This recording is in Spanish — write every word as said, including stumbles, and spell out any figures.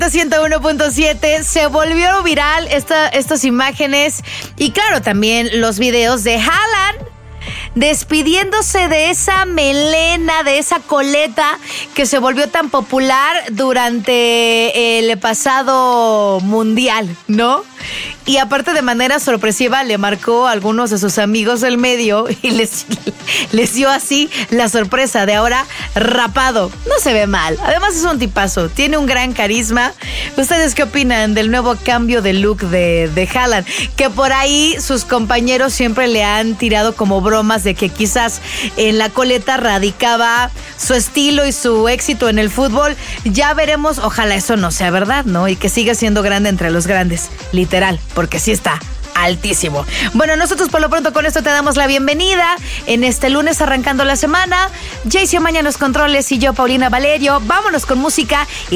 ciento uno punto siete se volvió viral esta, estas imágenes y claro también los videos de Haaland despidiéndose de esa melena, de esa coleta que se volvió tan popular durante el pasado mundial, ¿no? Y aparte de manera sorpresiva le marcó a algunos de sus amigos del medio y les, les dio así la sorpresa de ahora rapado. No se ve mal, además es un tipazo, tiene un gran carisma. ¿Ustedes qué opinan del nuevo cambio de look de, de Haaland? Que por ahí sus compañeros siempre le han tirado como bromas de que quizás en la coleta radicaba su estilo y su éxito en el fútbol. Ya veremos, ojalá eso no sea verdad, ¿no? Y que siga siendo grande entre los grandes, literal, porque sí está altísimo. Bueno, nosotros por lo pronto con esto te damos la bienvenida en este lunes arrancando la semana. Jaycee Omaña en los controles y yo, Paulina Valerio. Vámonos con música.